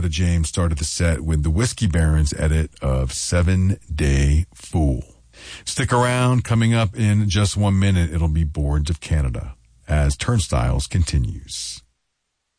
Etta James started the set with the Whiskey Barons edit of 7 Day Fool. Stick around. Coming up in just 1 minute, it'll be Boards of Canada as Turnstiles continues.